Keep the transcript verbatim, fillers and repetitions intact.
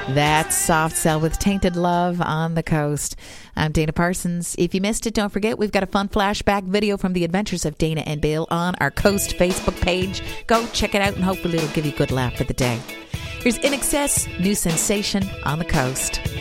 That's Soft Cell with Tainted Love on the Coast. I'm Dana Parsons. If you missed it, don't forget we've got a fun flashback video from the adventures of Dana and Bill on our Coast Facebook page. Go check it out and hopefully it'll give you a good laugh for the day. Here's In Excess, new sensation on the Coast.